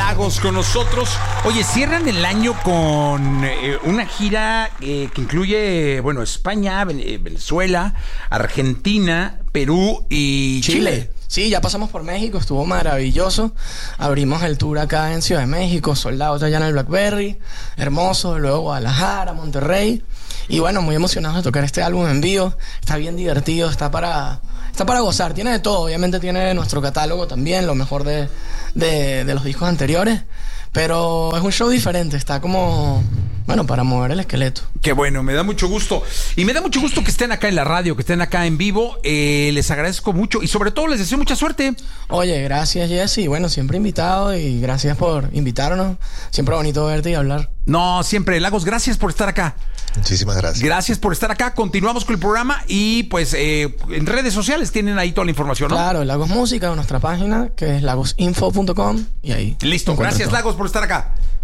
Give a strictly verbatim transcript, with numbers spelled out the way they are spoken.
Lagos con nosotros. Oye, cierran el año con eh, una gira eh, que incluye, bueno, España, Venezuela, Argentina, Perú y Chile. Chile. Sí, ya pasamos por México, estuvo maravilloso. Abrimos el tour acá en Ciudad de México, soldados allá en el Blackberry, hermoso. Luego Guadalajara, Monterrey. Y bueno, muy emocionados de tocar este álbum en vivo. Está bien divertido, está para, está para gozar. Tiene de todo, obviamente tiene nuestro catálogo también, lo mejor de, de, de los discos anteriores. Pero es un show diferente, está como, bueno, para mover el esqueleto. Qué bueno, me da mucho gusto. Y me da mucho gusto que estén acá en la radio, que estén acá en vivo. Eh, les agradezco mucho y sobre todo les deseo mucha suerte. Oye, gracias, Jesse. Bueno, siempre invitado y gracias por invitarnos. Siempre bonito verte y hablar. No, siempre. Lagos, gracias por estar acá. Muchísimas gracias. Gracias por estar acá. Continuamos con el programa y pues eh, en redes sociales tienen ahí toda la información, ¿no? Claro, Lagos Música, nuestra página, que es lagos info punto com y ahí. Listo, gracias todo. Lagos por estar acá.